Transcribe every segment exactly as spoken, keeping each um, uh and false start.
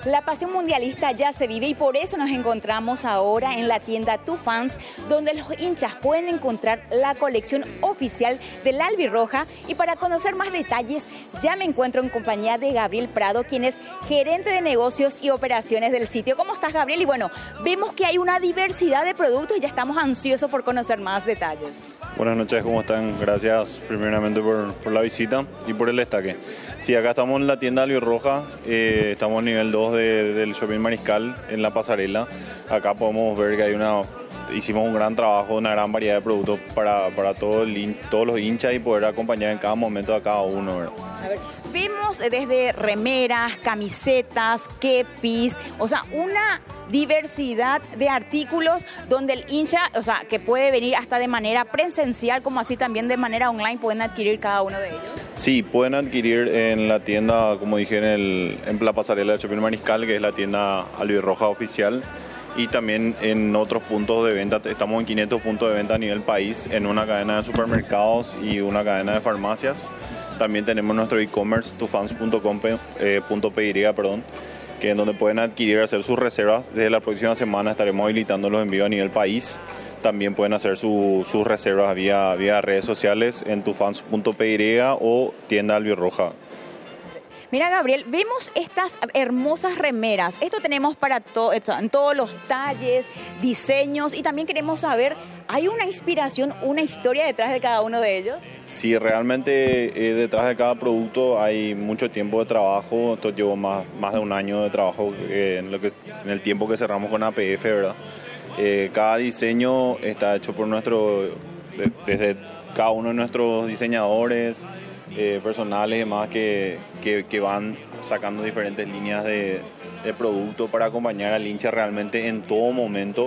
La pasión mundialista ya se vive y por eso nos encontramos ahora en la tienda TuFans, donde los hinchas pueden encontrar la colección oficial del Albirroja. Y para conocer más detalles, ya me encuentro en compañía de Gabriel Prado, quien es gerente de negocios y operaciones del sitio. ¿Cómo estás, Gabriel? Y bueno, vemos que hay una diversidad de productos y ya estamos ansiosos por conocer más detalles. Buenas noches, ¿cómo están? Gracias primeramente por, por la visita y por el destaque. Sí, acá estamos en la tienda Albirroja, eh, estamos en nivel dos de, del Shopping Mariscal, en la pasarela. Acá podemos ver que hay una, hicimos un gran trabajo, una gran variedad de productos para, para todo el, todos los hinchas y poder acompañar en cada momento a cada uno, ¿verdad? A ver, vemos desde remeras, camisetas, kepis, o sea, una diversidad de artículos donde el hincha, o sea, que puede venir hasta de manera presencial como así también de manera online, pueden adquirir cada uno de ellos. Sí, pueden adquirir en la tienda, como dije, en, el, en la pasarela de Shopping Mariscal, que es la tienda Albirroja oficial, y también en otros puntos de venta. Estamos en quinientos puntos de venta a nivel país, en una cadena de supermercados y una cadena de farmacias. También tenemos nuestro e-commerce, tufans punto com punto p y, perdón, que es donde pueden adquirir, hacer sus reservas. Desde la próxima semana estaremos habilitando los envíos a nivel país. También pueden hacer su, sus reservas vía, vía redes sociales en tufans punto p y o tienda Albirroja. Mira, Gabriel, vemos estas hermosas remeras. Esto tenemos para to en todos los talles, diseños, y también queremos saber, ¿hay una inspiración, una historia detrás de cada uno de ellos? Sí, realmente eh, detrás de cada producto hay mucho tiempo de trabajo. Esto llevo más, más de un año de trabajo eh, en, lo que, en el tiempo que cerramos con A P F, ¿verdad? Eh, cada diseño está hecho por nuestro, desde cada uno de nuestros diseñadores, Eh, personales y demás que, que, que van sacando diferentes líneas de, de producto para acompañar al hincha realmente en todo momento.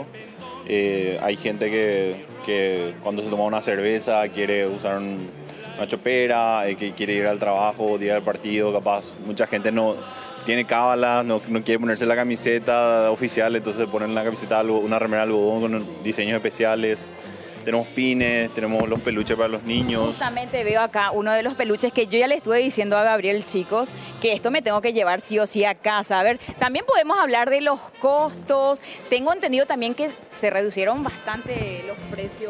Eh, hay gente que, que cuando se toma una cerveza quiere usar un, una chopera, eh, que quiere ir al trabajo, día del partido, capaz. Mucha gente no tiene cábala, no, no quiere ponerse la camiseta oficial, entonces ponen la camiseta, una remera de algodón con diseños especiales. Tenemos pines, tenemos los peluches para los niños. Justamente veo acá uno de los peluches que yo ya le estuve diciendo a Gabriel, chicos, que esto me tengo que llevar sí o sí a casa. A ver, también podemos hablar de los costos. Tengo entendido también que se reducieron bastante los precios.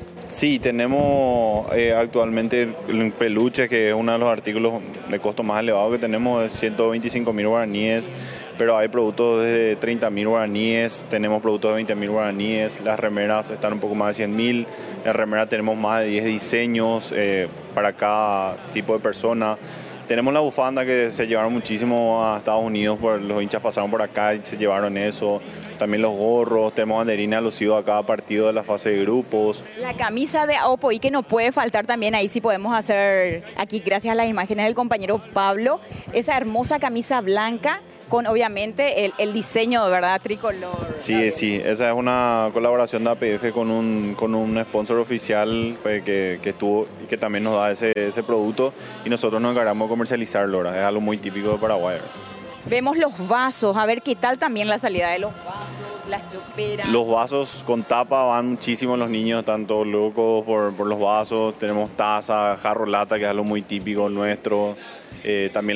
Sí, tenemos eh, actualmente el peluche, que es uno de los artículos de costo más elevado que tenemos, es ciento veinticinco mil guaraníes, pero hay productos de treinta mil guaraníes, tenemos productos de veinte mil guaraníes, las remeras están un poco más de cien mil, en remera tenemos más de diez diseños eh, para cada tipo de persona. Tenemos la bufanda que se llevaron muchísimo a Estados Unidos, por, los hinchas pasaron por acá y se llevaron eso. También los gorros, tenemos banderines alusivos a cada partido de la fase de grupos. La camisa de Aopoí que no puede faltar también, ahí sí podemos hacer, aquí gracias a las imágenes del compañero Pablo, esa hermosa camisa blanca con obviamente el, el diseño, ¿verdad? Tricolor. Sí, sí, esa es una colaboración de A P F con un, con un sponsor oficial pues, que, que estuvo y que también nos da ese, ese producto y nosotros nos encargamos de comercializarlo, ¿verdad? Es algo muy típico de Paraguay, ¿verdad? Vemos los vasos, a ver qué tal también la salida de los vasos, las choperas. Los vasos con tapa van muchísimo los niños, están todos locos por, por los vasos. Tenemos taza, jarro, lata, que es algo muy típico nuestro. Eh, también